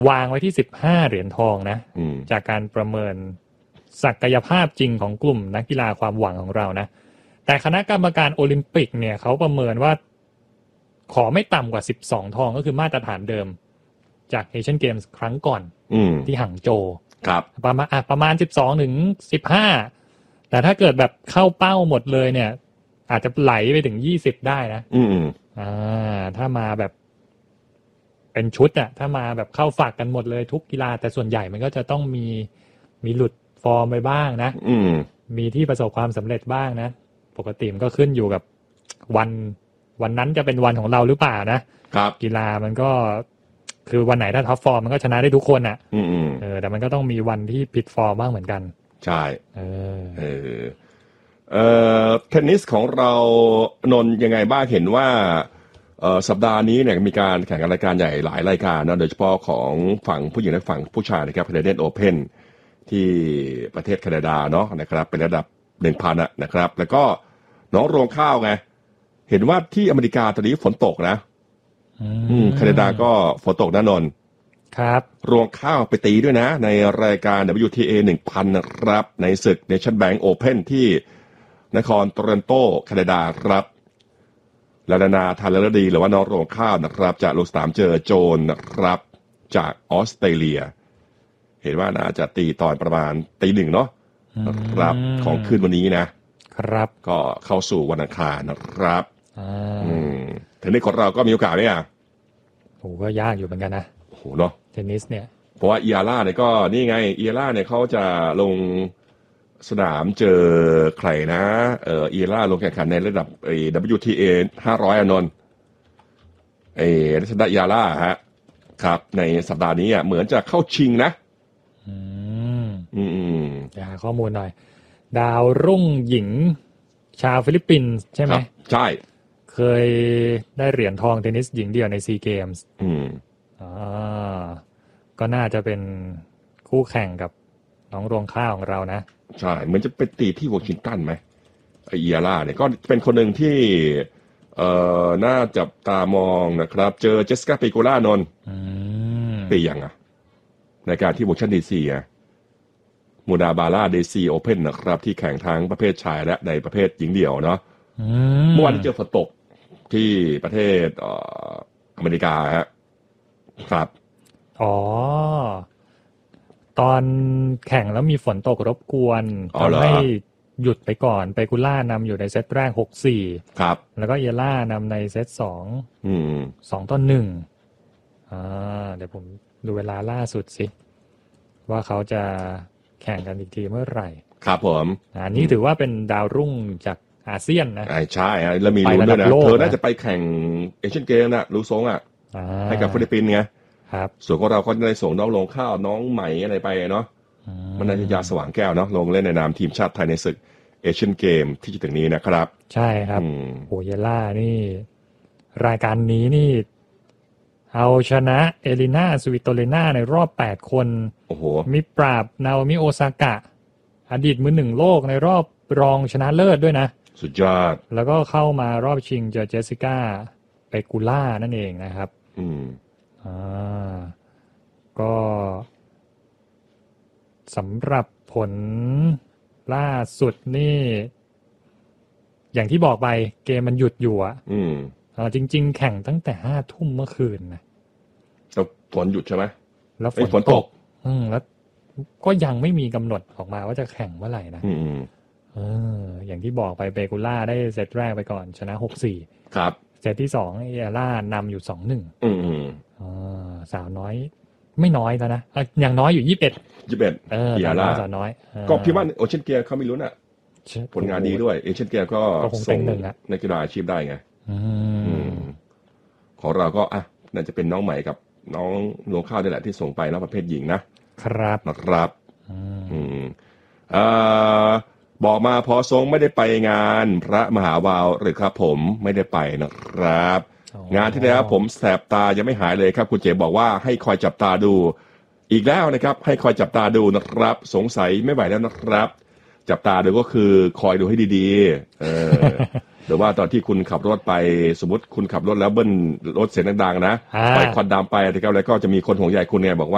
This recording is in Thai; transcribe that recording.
วางไว้ที่15เหรียญทองนะจากการประเมินศักยภาพจริงของกลุ่มนักกีฬาความหวังของเรานะแต่คณะกรรมการโอลิมปิกเนี่ยเขาประเมินว่าขอไม่ต่ำกว่า12ทองก็คือมาตรฐานเดิมจากเอเชียนเกมส์ครั้งก่อนที่หังโจวครับประมาณ12ถึง15แต่ถ้าเกิดแบบเข้าเป้าหมดเลยเนี่ยอาจจะไหลไปถึง20ได้นะถ้ามาแบบเป็นชุดอะถ้ามาแบบเข้าฝักกันหมดเลยทุกกีฬาแต่ส่วนใหญ่มันก็จะต้องมีหลุดฟอร์มไปบ้างนะมีที่ประสบความสำเร็จบ้างนะปกติมันก็ขึ้นอยู่กับวันนั้นจะเป็นวันของเราหรือเปล่านะครับกีฬามันก็คือวันไหนถ้าท็อปฟอร์มมันก็ชนะได้ทุกคนอ่ะแต่มันก็ต้องมีวันที่ผิดฟอร์มบ้างเหมือนกันใช่เทนนิสของเรานนยังไงบ้างเห็นว่าสัปดาห์นี้เนี่ยมีการแข่งรายการใหญ่หลายรายการนะโดยเฉพาะของฝั่งผู้หญิงและฝั่งผู้ชายนะครับ Canadian Open ที่ประเทศแคนาดาเนาะนะครับเป็นระดับ 1,000 นะครับแล้วก็น้องรวงข้าวไงเห็นว่าที่อเมริกาตอนนี้ฝนตกนะแคนาดาก็ฝนตกนะนนครับรวงข้าวไปตีด้วยนะในรายการ WTA 1,000 นะครับในศึก Nation Bank Open ที่นครโตรอนโตแคนาดาครับลาดานาทาเลอร์ดีหรือว่าน้องรวงข้าวนะครับจะลงสนามเจอโจนนะครับจากออสเตรเลียเห็นว่าน่าจะตีตอนประมาณตี 1เนาะครับของคืนวันนี้นะครับก็เข้าสู่วันอังคารนะครับเทนนิสของเราก็มีโอกาสไหมโหก็ยากอยู่เหมือนกันนะโหเนาะเทนนิสเนี่ยเพราะว่าเอียร่าเนี่ยก็นี่ไงเอียร่าเนี่ยเขาจะลงสนามเจอใครนะเอียร่าลงแข่งขันในระดับWTA 500อนนท์รัชดาเอียร่าฮะครับในสัปดาห์นี้เหมือนจะเข้าชิงนะหาข้อมูลหน่อยดาวรุ่งหญิงชาวฟิลิปปินส์ใช่ไหมใช่เคยได้เหรียญทองเทนนิสหญิงเดี่ยวในซีเกมส์ก็น่าจะเป็นคู่แข่งกับน้องรวงข้าวของเรานะใช่เหมือนจะไปตีที่วอชิงตันไหมเอียร่าเนี่ยก็เป็นคนหนึ่งที่น่าจับตามองนะครับเจอเจสสิก้าเปโกล่านนท์ตียังในการที่วอชิงตันดีซีมูดาบาร่าเดซีโอเพ่นนะครับที่แข่งทั้งประเภทชายและในประเภทหญิงเดี่ยวเนาะเมื่อวานเจอฝนตกที่ประเทศอเมริกาครับตอนแข่งแล้วมีฝนตกรบกวนทำให้หยุดไปก่อนเปกุล่านำอยู่ในเซตแรก 6-4 ครับแล้วก็เอล่านำในเซต2-1เดี๋ยวผมดูเวลาล่าสุดสิว่าเขาจะแข่งกันอีกทีเมื่อไหร่ครับผมนี่ถือว่าเป็นดาวรุ่งจากอาเซียนนะใช่แล้วมีลุ้นด้วยนะเธอน่าจะไปแข่งเอเชียนเกมนะรู้ทรงให้กับฟิลิปปินส์ไงครับส่วนของเราก็ได้ส่งน้องลงข้าวน้องใหม่อะไรไปเนาะมันน่าจะยาสว่างแก้วเนาะลงเล่นในนามทีมชาติไทยในศึกเอเชียนเกมที่จะถึงนี้นะครับใช่ครับโหเยล่านี่รายการนี้นี่เอาชนะเอลิน่าสวิโตเลน่าในรอบ8คนโอ้โหมีปราบนาโอมิโอซากะอดีตมือ1โลกในรอบรองชนะเลิศด้วยนะสุดยอดแล้วก็เข้ามารอบชิงเจอเจสสิก้าเปกูล่านั่นเองนะครับก็สำหรับผลล่าสุดนี่อย่างที่บอกไปเกมมันหยุดอยู่จริงๆแข่งตั้งแต่5 ทุ่มเมื่อคืนนะแล้วฝนหยุดใช่ไหมแล้วฝนตกแล้วก็ยังไม่มีกำหนดออกมาว่าจะแข่งเมื่อไหร่นะอย่างที่บอกไปเปกูล่าได้เซตแรกไปก่อนชนะ 6-4 ครับเซตที่2เอล่านำอยู่ 2-1สาวน้อยไม่น้อยแล้วนะอย่างน้อยอยู่21 เอียร่าสาวน้อยก็พี่ว่าโอเชียนเกมเขาไม่รู้น่ะผลงานดีด้วยเอเชียนเกมก็ส่งในกีฬาอาชีพได้ไงของเราก็น่าจะเป็นน้องใหม่กับน้องรวงข้าวนี่แหละที่ส่งไปแล้วประเภทหญิงนะครับบอกมาพอทรงไม่ได้ไปงานพระมหาวาวหรือครับผมไม่ได้ไปนะครับงานที่แล้วผมแสบตายังไม่หายเลยครับคุณเจ๋บอกว่าให้คอยจับตาดูอีกแล้วนะครับให้คอยจับตาดูนะครับสงสัยไม่ไหวแล้วนะครับจับตาดูก็คือคอยดูให้ดีๆหรือว่าตอนที่คุณขับรถไปสมมติคุณขับรถแล้วเบิ้ลรถเสียงดังๆนะไปควันดำไปนะครับแล้วก็จะมีคนห่วงใยคุณไงบอกว่า